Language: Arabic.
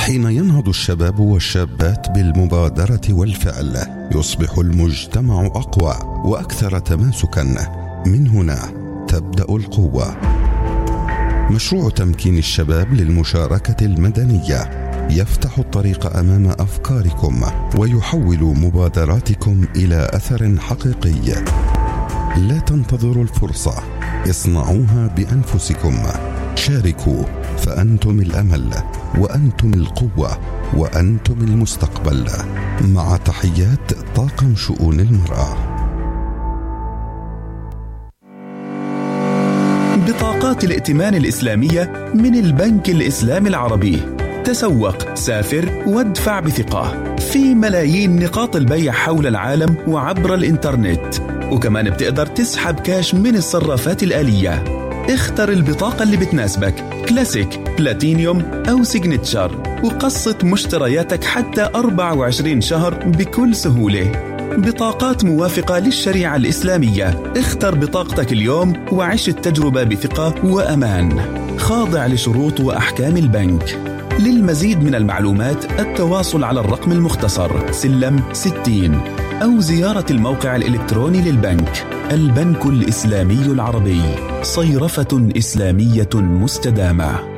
حين ينهض الشباب والشابات بالمبادرة والفعل يصبح المجتمع أقوى وأكثر تماسكا. من هنا تبدأ القوة. مشروع تمكين الشباب للمشاركة المدنية يفتح الطريق أمام أفكاركم ويحول مبادراتكم إلى أثر حقيقي. لا تنتظروا الفرصة، اصنعوها بأنفسكم. شاركوا، فأنتم الأمل وأنتم القوة وأنتم المستقبل. مع تحيات طاقم شؤون المرأة. بطاقات الائتمان الإسلامية من البنك الإسلامي العربي. تسوق، سافر، وادفع بثقة في ملايين نقاط البيع حول العالم وعبر الإنترنت. وكمان بتقدر تسحب كاش من الصرافات الآلية. اختر البطاقة اللي بتناسبك، كلاسيك، بلاتينيوم أو سيجنتشر، وقسط مشترياتك حتى 24 شهر بكل سهولة. بطاقات موافقة للشريعة الإسلامية. اختر بطاقتك اليوم وعيش التجربة بثقة وأمان، خاضع لشروط وأحكام البنك. للمزيد من المعلومات التواصل على الرقم المختصر سلم 60 أو زيارة الموقع الإلكتروني للبنك. البنك الإسلامي العربي، صيرفة إسلامية مستدامة.